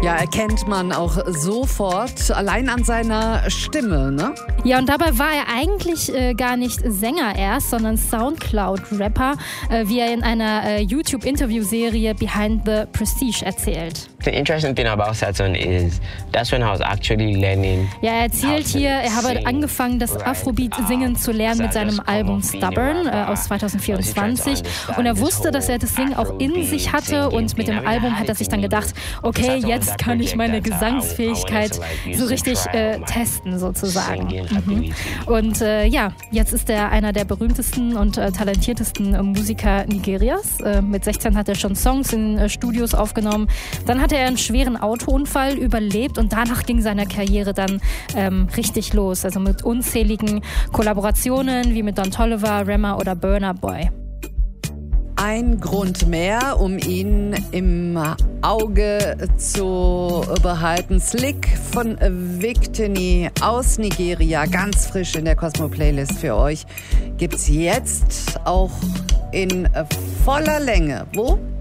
Ja, erkennt man auch sofort, allein an seiner Stimme, ne? Ja, und dabei war er eigentlich gar nicht Sänger erst, sondern Soundcloud-Rapper, wie er in einer YouTube-Interview-Serie Behind the Prestige erzählt. The interesting thing about Saturn is that's when I was actually learning. Ja, er erzählt hier, er habe angefangen, das Afrobeat-Singen zu lernen mit seinem Album Stubborn aus 2024. Und er wusste, dass er das Singen auch in sich hatte. Und mit dem Album hat er sich dann gedacht, okay, jetzt kann ich meine Gesangsfähigkeit so richtig testen sozusagen. Und ja, jetzt ist er einer der berühmtesten und talentiertesten Musiker Nigerias. Mit 16 hat er schon Songs in Studios aufgenommen. Dann hatte er einen schweren Autounfall überlebt und danach ging seine Karriere dann richtig los. Also mit unzähligen Kollaborationen wie mit Don Toliver, Rema oder Burna Boy. Ein Grund mehr, um ihn im Auge zu behalten. Slick von Victini aus Nigeria, ganz frisch in der Cosmo-Playlist für euch. Gibt's jetzt auch in voller Länge. Wo?